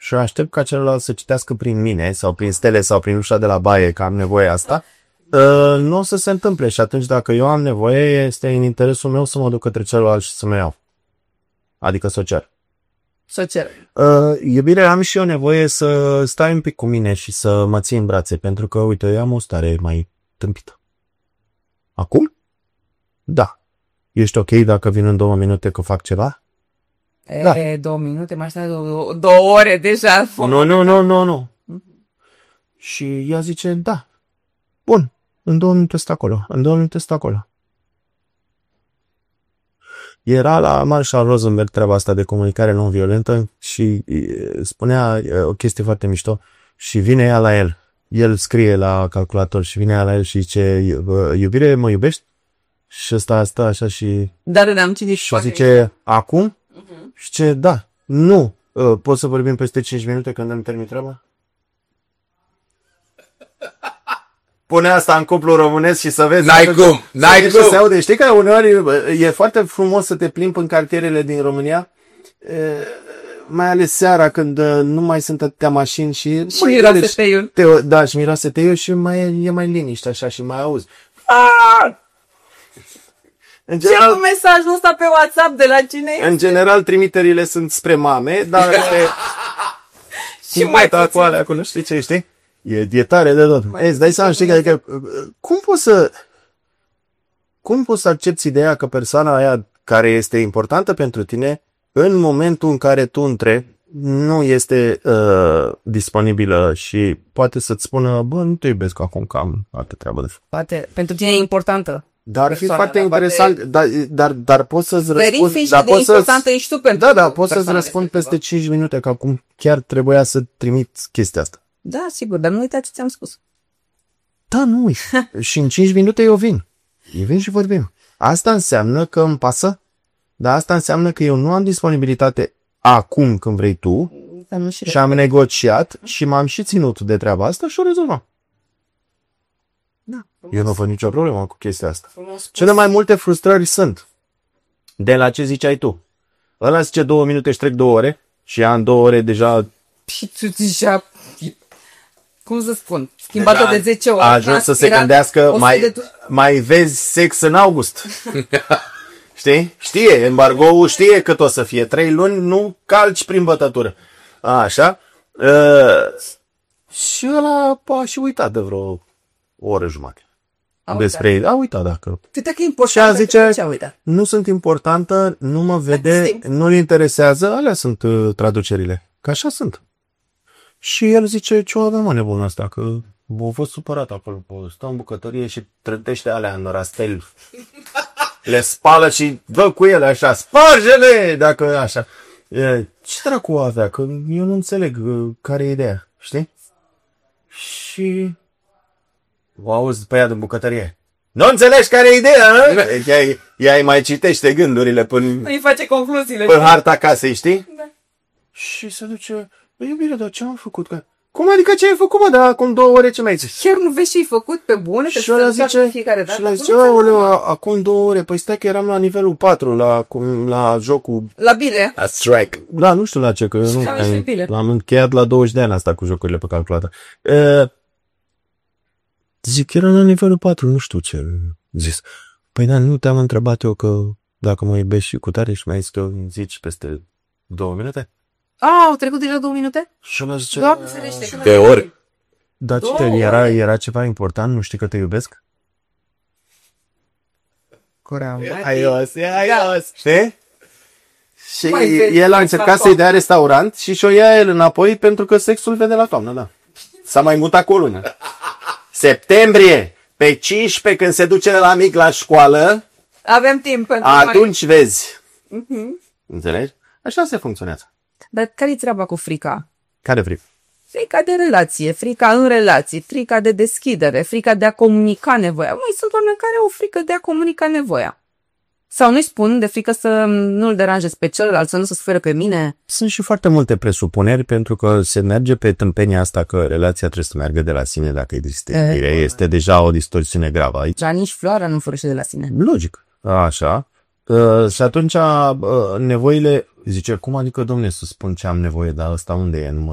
și aștept ca celălalt să citească prin mine sau prin stele sau prin ușa de la baie că am nevoie asta, nu o să se întâmple și atunci dacă eu am nevoie, este în interesul meu să mă duc către celălalt și să mă iau. Adică să o cer. Să cer. Iubire, am și eu nevoie să stai un pic cu mine și să mă ții în brațe, pentru că, uite, eu am o stare mai tâmpită. Acum? Da. Ești ok dacă vin în 2 minute că fac ceva? Da. 2 minute, mai stai 2 ore deja. Nu. Și ea zice, da. Bun, în 2 minute stă acolo. Era la Marshall Rosenberg treaba asta de comunicare non-violentă și spunea o chestie foarte mișto și vine ea la el. El scrie la calculator și vine ea la el și zice, iubire, mă iubești? Și ăsta stă așa și... Dar am citit și zice, acum? Și zice, da, nu. Poți să vorbim peste 5 minute când îmi termin treaba? Pune asta în cuplu românesc și să vezi. N-ai cum. Se aude. Știi că uneori e foarte frumos să te plimbi în cartierele din România, mai ales seara când nu mai sunt atâtea mașini și miroase teiul. Da, și miroase teiul și e mai liniște așa și mai auzi. Ce cu mesajul ăsta pe WhatsApp de la cine? În general trimiterile sunt spre mame, dar și mai cu alea acolo, știi? E tare de tot. Îți dai seama, știi, adică, cum poți să accepti ideea că persoana aia care este importantă pentru tine, în momentul în care tu întrebi, nu este disponibilă și poate să-ți spună, bă, nu te iubesc acum, că am altă treabă de făcut. Poate, pentru tine e importantă. Dar ar fi foarte interesant, dar poți să-ți răspund... importantă ești tu pentru poți să-ți răspund peste 5 minute, că acum chiar trebuia să trimit chestia asta. Da, sigur, dar nu uita ce ți-am spus. Da, nu uit. Și în 5 minute eu vin. Eu vin și vorbim. Asta înseamnă că îmi pasă, dar asta înseamnă că eu nu am disponibilitate acum când vrei tu și am negociat și m-am și ținut de treaba asta și o rezolvăm. Da, eu nu văd nicio problemă cu chestia asta. Cele mai multe frustrări sunt de la ce ziceai tu. Ăla zice 2 minute și trec 2 ore și ea în 2 ore deja... Și tu deja... Cum să spun? Schimbată de 10 ori. A ajuns să se gândească, mai vezi sex în august. Știi? Știe, embargo-ul știe cât o să fie. 3 luni nu calci prin bătătură. Așa. Și ăla a și uitat de vreo o oră jumate. A uitat dacă... Câte că e important. Și a zice, nu sunt importantă, nu mă vede, nu-l interesează, alea sunt traducerile. Că așa sunt. Și el zice, ce o avem mă nebună asta, că a fost supărat acolo, stă în bucătărie și trântește alea în rastel. Le spală și dă cu ele așa, sparge-le, dacă așa. Ce dracu avea, că eu nu înțeleg care e ideea, știi? Și o auzi pe ea din bucătărie. Nu înțelegi care e ideea, nu? Ea îi mai citește gândurile până... Îi face concluziile. Până harta casei, știi? Da. Și se duce... Iubire, dar ce am făcut? Cum adică ce ai făcut, mă? Dar acum 2 ore ce mi-ai zis? Chiar nu vezi ce ai făcut pe bune? Și ăla zice, acum 2 ore. Păi stai că eram la nivelul 4, la jocul... La bile. La strike. Da, nu știu la ce, că eu nu l-am încheiat la 20 de ani asta cu jocurile pe calculator. Zic, era la nivelul 4, nu știu ce zis. Păi da, nu te-am întrebat eu că dacă mă iubești și cu tare și mi-ai zis că zici peste 2 minute? Au trecut deja 2 minute? Și ăla zice... Doamne ferește. De ori. Dar ce, era ceva important? Nu știi că te iubesc? Aios. Știi? Și el a încercat să-i dea restaurant și o ia el înapoi pentru că sexul vede la toamnă, da. S-a mai mutat cu o lună. Septembrie, pe 15, când se duce la mic la școală, avem timp pentru atunci vezi. Înțelegi? Așa se funcționează. Dar care-i treaba cu frica? Care frică? Frica de relație, frica în relații, frica de deschidere, frica de a comunica nevoia. Măi, sunt oameni care au frică de a comunica nevoia. Sau nu-i spun de frică să nu-l deranjez pe celălalt, să nu se suferă pe mine. Sunt și foarte multe presupuneri, pentru că se merge pe tâmpenia asta că relația trebuie să meargă de la sine dacă există iubire. Este deja o distorsiune gravă aici. Dar nici floarea nu florește de la sine. Logic. Așa. Și atunci nevoile... Zice, cum adică, domne, să spun ce am nevoie, dar ăsta unde e?